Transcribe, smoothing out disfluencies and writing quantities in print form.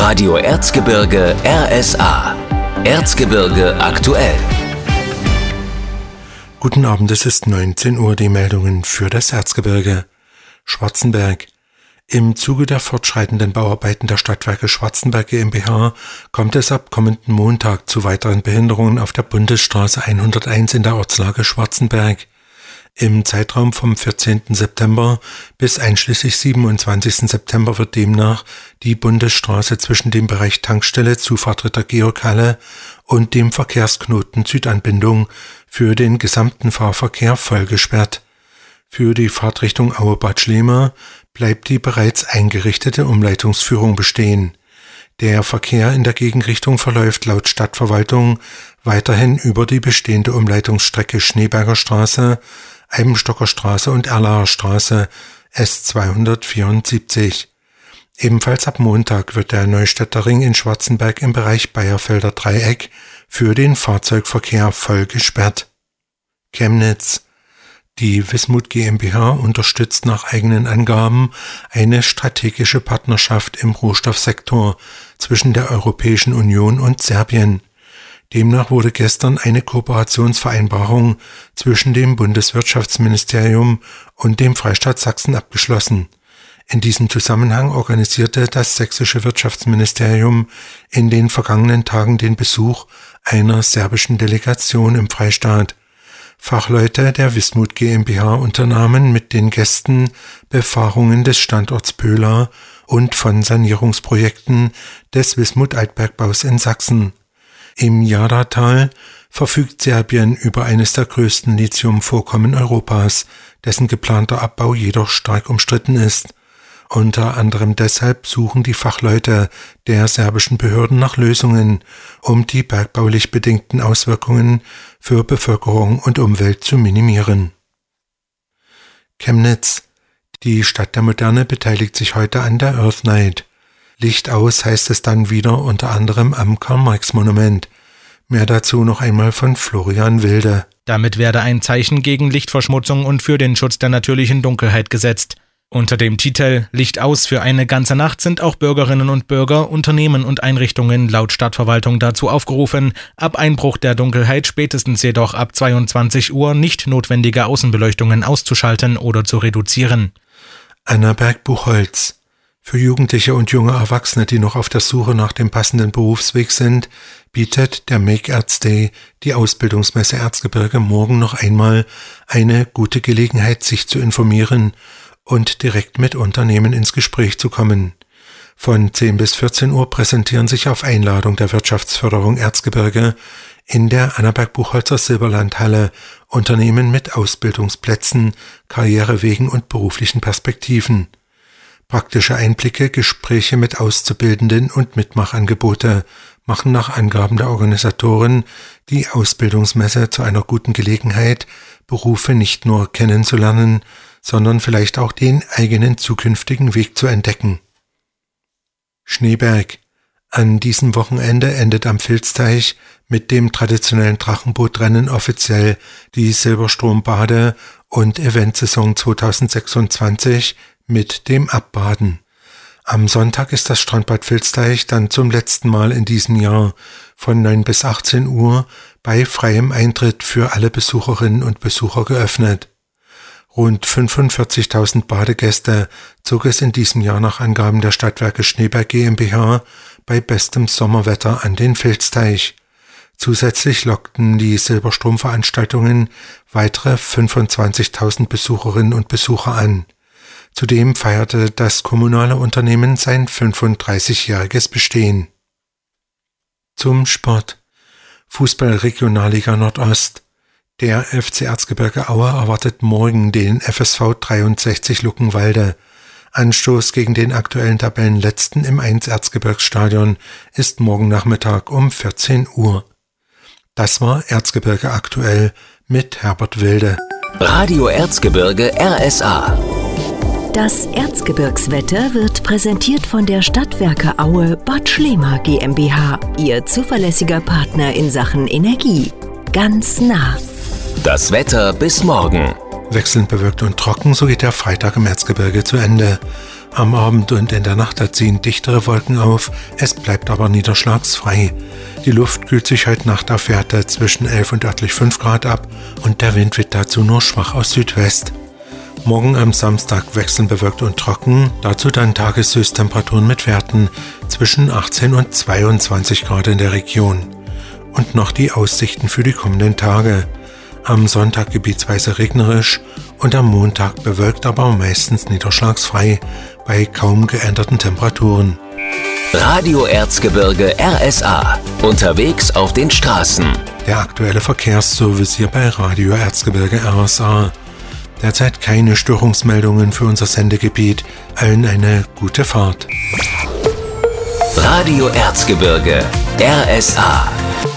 Radio Erzgebirge RSA. Erzgebirge aktuell. Guten Abend, es ist 19 Uhr, die Meldungen für das Erzgebirge. Schwarzenberg. Im Zuge der fortschreitenden Bauarbeiten der Stadtwerke Schwarzenberg GmbH kommt es ab kommenden Montag zu weiteren Behinderungen auf der Bundesstraße 101 in der Ortslage Schwarzenberg. Im Zeitraum vom 14. September bis einschließlich 27. September wird demnach die Bundesstraße zwischen dem Bereich Tankstelle, Zufahrt Ritter Georg-Halle und dem Verkehrsknoten Südanbindung für den gesamten Fahrverkehr voll gesperrt. Für die Fahrtrichtung Aue-Bad Schlema bleibt die bereits eingerichtete Umleitungsführung bestehen. Der Verkehr in der Gegenrichtung verläuft laut Stadtverwaltung weiterhin über die bestehende Umleitungsstrecke Schneeberger Straße, Eibenstocker Straße und Erlaer Straße S274. Ebenfalls ab Montag wird der Neustädter Ring in Schwarzenberg im Bereich Bayerfelder Dreieck für den Fahrzeugverkehr voll gesperrt. Chemnitz. Die Wismut GmbH unterstützt nach eigenen Angaben eine strategische Partnerschaft im Rohstoffsektor zwischen der Europäischen Union und Serbien. Demnach wurde gestern eine Kooperationsvereinbarung zwischen dem Bundeswirtschaftsministerium und dem Freistaat Sachsen abgeschlossen. In diesem Zusammenhang organisierte das sächsische Wirtschaftsministerium in den vergangenen Tagen den Besuch einer serbischen Delegation im Freistaat. Fachleute der Wismut GmbH unternahmen mit den Gästen Befahrungen des Standorts Pöhla und von Sanierungsprojekten des Wismut-Altbergbaus in Sachsen. Im Jadra-Tal verfügt Serbien über eines der größten Lithiumvorkommen Europas, dessen geplanter Abbau jedoch stark umstritten ist. Unter anderem deshalb suchen die Fachleute der serbischen Behörden nach Lösungen, um die bergbaulich bedingten Auswirkungen für Bevölkerung und Umwelt zu minimieren. Chemnitz. Die Stadt der Moderne beteiligt sich heute an der Earth Night. Licht aus heißt es dann wieder unter anderem am Karl-Marx-Monument. Mehr dazu noch einmal von Florian Wilde. Damit werde ein Zeichen gegen Lichtverschmutzung und für den Schutz der natürlichen Dunkelheit gesetzt. Unter dem Titel Licht aus für eine ganze Nacht sind auch Bürgerinnen und Bürger, Unternehmen und Einrichtungen laut Stadtverwaltung dazu aufgerufen, ab Einbruch der Dunkelheit, spätestens jedoch ab 22 Uhr nicht notwendige Außenbeleuchtungen auszuschalten oder zu reduzieren. Annaberg-Buchholz. Für Jugendliche und junge Erwachsene, die noch auf der Suche nach dem passenden Berufsweg sind, bietet der Make Erz Day, die Ausbildungsmesse Erzgebirge, morgen noch einmal eine gute Gelegenheit, sich zu informieren und direkt mit Unternehmen ins Gespräch zu kommen. Von 10 bis 14 Uhr präsentieren sich auf Einladung der Wirtschaftsförderung Erzgebirge in der Annaberg-Buchholzer Silberlandhalle Unternehmen mit Ausbildungsplätzen, Karrierewegen und beruflichen Perspektiven. Praktische Einblicke, Gespräche mit Auszubildenden und Mitmachangebote machen nach Angaben der Organisatoren die Ausbildungsmesse zu einer guten Gelegenheit, Berufe nicht nur kennenzulernen, sondern vielleicht auch den eigenen zukünftigen Weg zu entdecken. Schneeberg. An diesem Wochenende endet am Vilsteich mit dem traditionellen Drachenbootrennen offiziell die Silberstrom-Bade- und Eventsaison 2026 mit dem Abbaden. Am Sonntag ist das Strandbad Vilsteich dann zum letzten Mal in diesem Jahr von 9 bis 18 Uhr bei freiem Eintritt für alle Besucherinnen und Besucher geöffnet. Rund 45.000 Badegäste zog es in diesem Jahr nach Angaben der Stadtwerke Schneeberg GmbH bei bestem Sommerwetter an den Vilsteich. Zusätzlich lockten die Silberstrom-Veranstaltungen weitere 25.000 Besucherinnen und Besucher an. Zudem feierte das kommunale Unternehmen sein 35-jähriges Bestehen. Zum Sport. Fußball-Regionalliga Nordost. Der FC Erzgebirge Aue erwartet morgen den FSV 63 Luckenwalde. Anstoß gegen den aktuellen Tabellenletzten im 1 Erzgebirgsstadion ist morgen Nachmittag um 14 Uhr. Das war Erzgebirge aktuell mit Herbert Wilde. Radio Erzgebirge RSA. Das Erzgebirgswetter wird präsentiert von der Stadtwerke Aue Bad Schlema GmbH, Ihr zuverlässiger Partner in Sachen Energie. Ganz nah. Das Wetter bis morgen. Wechselnd bewölkt und trocken, so geht der Freitag im Erzgebirge zu Ende. Am Abend und in der Nacht ziehen dichtere Wolken auf, es bleibt aber niederschlagsfrei. Die Luft kühlt sich heute Nacht auf Werte zwischen 11 und örtlich 5 Grad ab und der Wind weht dazu nur schwach aus Südwest. Morgen am Samstag wechselnd bewölkt und trocken, dazu dann Tageshöchsttemperaturen mit Werten zwischen 18 und 22 Grad in der Region. Und noch die Aussichten für die kommenden Tage. Am Sonntag gebietsweise regnerisch und am Montag bewölkt, aber meistens niederschlagsfrei bei kaum geänderten Temperaturen. Radio Erzgebirge RSA. Unterwegs auf den Straßen. Der aktuelle Verkehrsservice hier bei Radio Erzgebirge RSA. Derzeit keine Störungsmeldungen für unser Sendegebiet. Allen eine gute Fahrt. Radio Erzgebirge RSA.